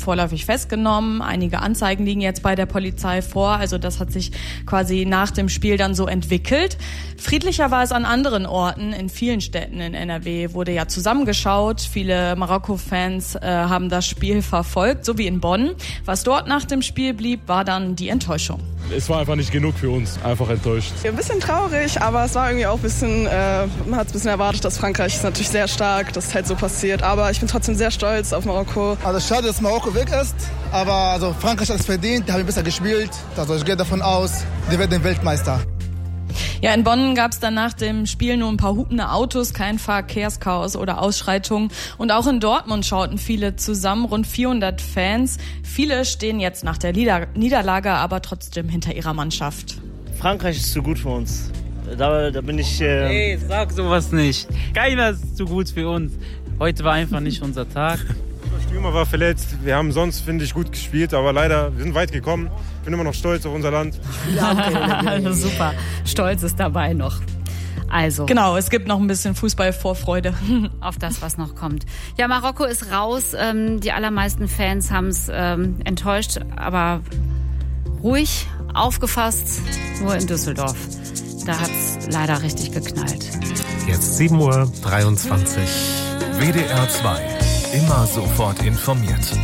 vorläufig festgenommen. Einige Anzeigen liegen jetzt bei der Polizei vor. Also das hat sich quasi nach dem Spiel dann so entwickelt. Friedlicher war es an anderen Orten. In vielen Städten in NRW wurde ja zusammengeschaut. Viele Marokko-Fans haben das Spiel verfolgt, so wie in Bonn. Was dort nach dem Spiel blieb, war dann die Enttäuschung. Es war einfach nicht genug für uns, einfach enttäuscht. Ein bisschen traurig, aber es war irgendwie auch ein bisschen, man hat es ein bisschen erwartet, dass Frankreich ist natürlich sehr stark, das ist halt so passiert. Aber ich bin trotzdem sehr stolz auf Marokko. Also schade, dass Marokko weg ist, aber also Frankreich hat es verdient, die haben besser gespielt. Also ich gehe davon aus, die werden Weltmeister. Ja, in Bonn gab es dann nach dem Spiel nur ein paar hupende Autos, kein Verkehrschaos oder Ausschreitungen. Und auch in Dortmund schauten viele zusammen, rund 400 Fans. Viele stehen jetzt nach der Niederlage aber trotzdem hinter ihrer Mannschaft. Frankreich ist zu gut für uns. Da bin ich... Hey, sag sowas nicht. Keiner ist zu gut für uns. Heute war einfach nicht unser Tag. Der Stürmer war verletzt. Wir haben sonst, finde ich, gut gespielt, aber leider, wir sind weit gekommen. Ich bin immer noch stolz auf unser Land. Super. Stolz ist dabei noch. Also. Genau, es gibt noch ein bisschen Fußballvorfreude. Auf das, was noch kommt. Ja, Marokko ist raus. Die allermeisten Fans haben es enttäuscht, aber ruhig aufgefasst. Nur in Düsseldorf. Da hat es leider richtig geknallt. Jetzt 7:23 Uhr. WDR 2. Immer sofort informiert.